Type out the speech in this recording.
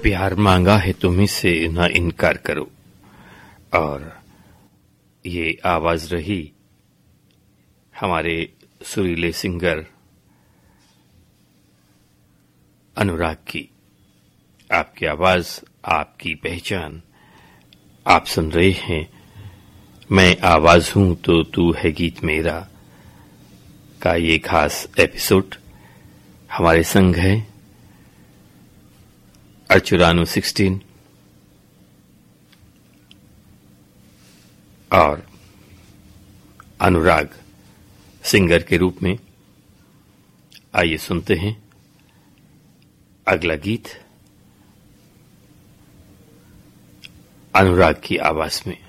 प्यार मांगा है तुम्हीं से ना इनकार करो। और ये आवाज रही हमारे सुरीले सिंगर अनुराग की। आपकी आवाज, आपकी पहचान। आप सुन रहे हैं मैं आवाज हूं तो तू है गीत मेरा का ये खास एपिसोड। हमारे संग है अर्चुरानो 16 और अनुराग सिंगर के रूप में। आइए सुनते हैं अगला गीत अनुराग की आवाज में।